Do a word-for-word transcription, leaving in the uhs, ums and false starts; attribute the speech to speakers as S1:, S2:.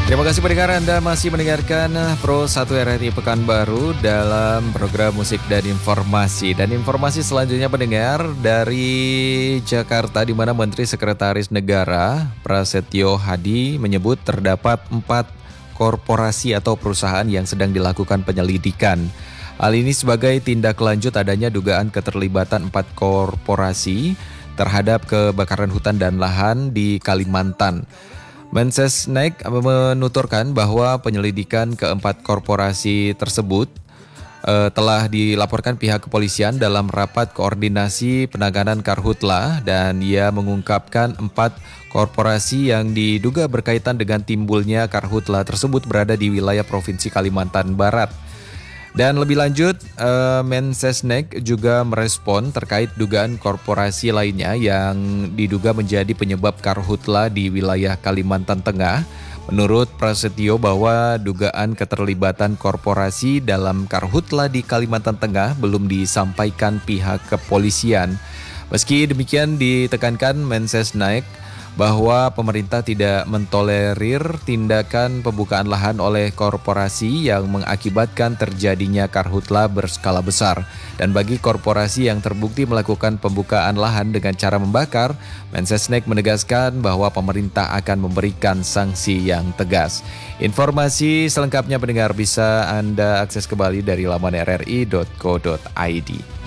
S1: Terima kasih pendengar, Anda masih mendengarkan Pro satu R R I Pekanbaru dalam program Musik dan Informasi. Dan informasi selanjutnya pendengar dari Jakarta, di mana Menteri Sekretaris Negara Prasetyo Hadi menyebut terdapat empat korporasi atau perusahaan yang sedang dilakukan penyelidikan. Hal ini sebagai tindak lanjut adanya dugaan keterlibatan empat korporasi terhadap kebakaran hutan dan lahan di Kalimantan. Mensesnek menuturkan bahwa penyelidikan keempat korporasi tersebut uh, telah dilaporkan pihak kepolisian dalam rapat koordinasi penanganan karhutla, dan ia mengungkapkan empat korporasi yang diduga berkaitan dengan timbulnya karhutla tersebut berada di wilayah Provinsi Kalimantan Barat. Dan lebih lanjut, uh, Mensesnek juga merespon terkait dugaan korporasi lainnya yang diduga menjadi penyebab karhutla di wilayah Kalimantan Tengah. Menurut Prasetyo bahwa dugaan keterlibatan korporasi dalam karhutla di Kalimantan Tengah belum disampaikan pihak kepolisian. Meski demikian, ditekankan Mensesnek bahwa pemerintah tidak mentolerir tindakan pembukaan lahan oleh korporasi yang mengakibatkan terjadinya karhutla berskala besar. Dan bagi korporasi yang terbukti melakukan pembukaan lahan dengan cara membakar, Mensesnek menegaskan bahwa pemerintah akan memberikan sanksi yang tegas. Informasi selengkapnya pendengar bisa Anda akses kembali dari laman r r i dot co dot i d.